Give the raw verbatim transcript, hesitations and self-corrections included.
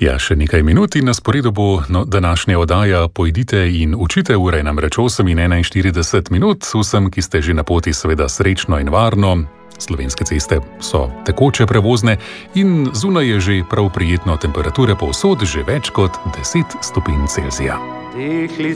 Ja, še nekaj minut in na sporedu bo no, današnja oddaja Pojdite in učite, ura je namreč osem in enainštirideset minut. Vsem, ki ste že na poti, seveda srečno in varno. Slovenske ceste so tekoče prevozne in zunaj je že prav prijetno, temperature povsod že več kot deset stopinj Celzija.